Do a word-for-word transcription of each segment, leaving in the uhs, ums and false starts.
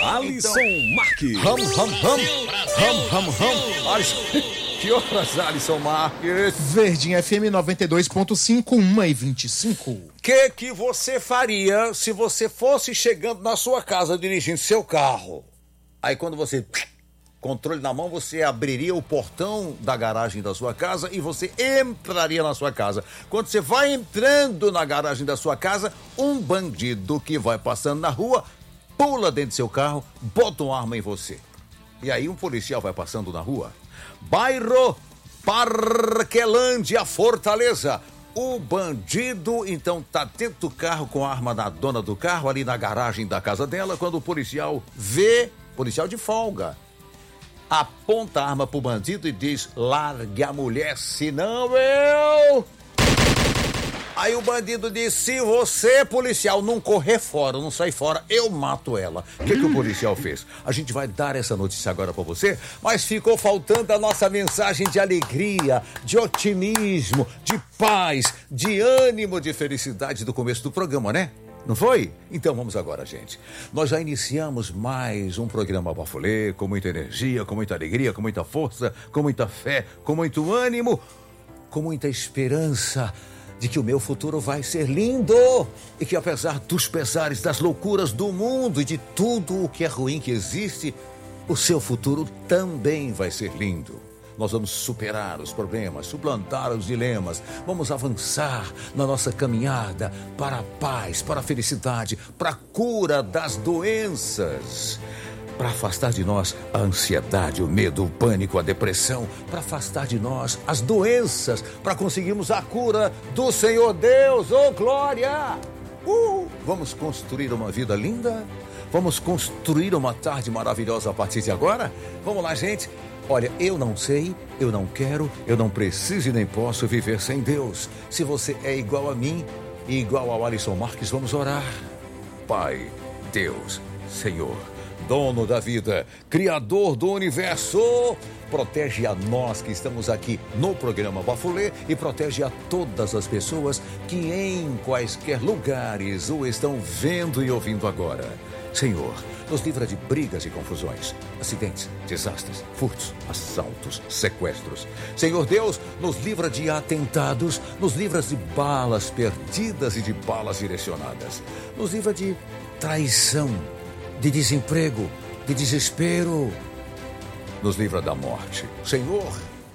Alisson Marques. Ram, ram, ram. Ram, ram, ram. Alisson... Que horas, Alisson Marques? Verdinha F M noventa e dois ponto cinco, uma e vinte e cinco. Que que você faria se você fosse chegando na sua casa dirigindo seu carro? Aí quando você... controle na mão, você abriria o portão da garagem da sua casa e você entraria na sua casa. Quando você vai entrando na garagem da sua casa, um bandido que vai passando na rua pula dentro do seu carro, bota uma arma em você. E aí um policial vai passando na rua. Bairro Parquelândia, Fortaleza. O bandido, então, tá dentro do carro com a arma da dona do carro, ali na garagem da casa dela, quando o policial vê, policial de folga, aponta a arma pro bandido e diz: largue a mulher, senão eu... Aí o bandido diz: se você, policial, não correr fora, não sair fora, eu mato ela. O que, que o policial fez? A gente vai dar essa notícia agora pra você, mas ficou faltando a nossa mensagem de alegria, de otimismo, de paz, de ânimo, de felicidade do começo do programa, né? Não foi? Então vamos agora, gente. Nós já iniciamos mais um programa Bafulê, com muita energia, com muita alegria, com muita força, com muita fé, com muito ânimo, com muita esperança de que o meu futuro vai ser lindo e que, apesar dos pesares, das loucuras do mundo e de tudo o que é ruim que existe, o seu futuro também vai ser lindo. Nós vamos superar os problemas, suplantar os dilemas, vamos avançar na nossa caminhada para a paz, para a felicidade, para a cura das doenças, para afastar de nós a ansiedade, o medo, o pânico, a depressão, para afastar de nós as doenças, para conseguirmos a cura do Senhor Deus. Oh, glória! Uh, vamos construir uma vida linda? Vamos construir uma tarde maravilhosa a partir de agora? Vamos lá, gente. Olha, eu não sei, eu não quero, eu não preciso e nem posso viver sem Deus. Se você é igual a mim e igual ao Alisson Marques, vamos orar. Pai, Deus, Senhor, dono da vida, criador do universo, protege a nós que estamos aqui no programa Bafulê e protege a todas as pessoas que em quaisquer lugares o estão vendo e ouvindo agora. Senhor, nos livra de brigas e confusões, acidentes, desastres, furtos, assaltos, sequestros. Senhor Deus, nos livra de atentados, nos livra de balas perdidas e de balas direcionadas. Nos livra de traição, de desemprego, de desespero. Nos livra da morte. Senhor,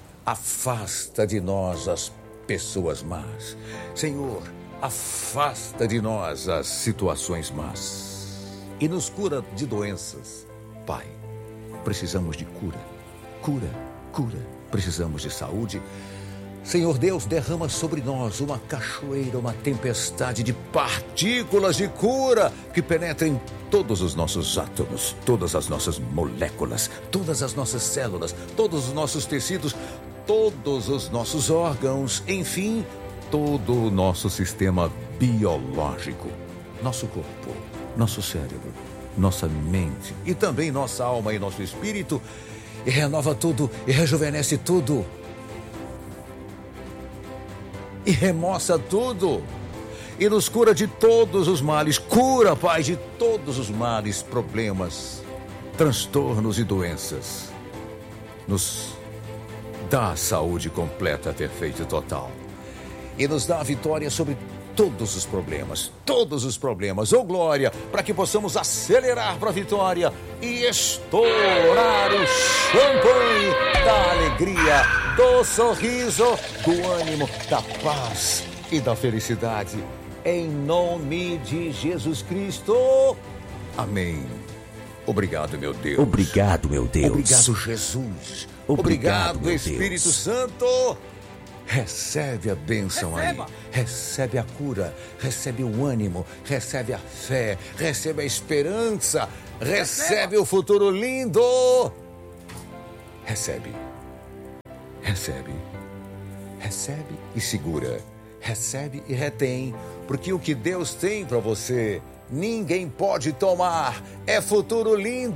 afasta de nós as pessoas más. Senhor, afasta de nós as situações más. E nos cura de doenças. Pai, precisamos de cura, cura, cura. Precisamos de saúde. Senhor Deus, derrama sobre nós uma cachoeira, uma tempestade de partículas de cura que penetrem todos os nossos átomos, todas as nossas moléculas, todas as nossas células, todos os nossos tecidos, todos os nossos órgãos, enfim, todo o nosso sistema biológico, nosso corpo, nosso cérebro, nossa mente e também nossa alma e nosso espírito, e renova tudo e rejuvenesce tudo e remoça tudo e nos cura de todos os males. Cura, Pai, de todos os males, problemas, transtornos e doenças. Nos dá saúde completa, perfeita e total, e nos dá a vitória sobre todos os problemas, todos os problemas, oh glória, para que possamos acelerar para a vitória e estourar o champanhe da alegria, do sorriso, do ânimo, da paz e da felicidade, em nome de Jesus Cristo. Amém. Obrigado, meu Deus. Obrigado, meu Deus. Obrigado, Jesus. Obrigado, Obrigado, meu Espírito Deus. Santo. Recebe a bênção Receba. aí, recebe a cura, recebe o ânimo, recebe a fé, recebe a esperança, recebe o futuro lindo. Recebe, recebe, recebe e segura, recebe e retém, porque o que Deus tem para você, ninguém pode tomar, é futuro lindo.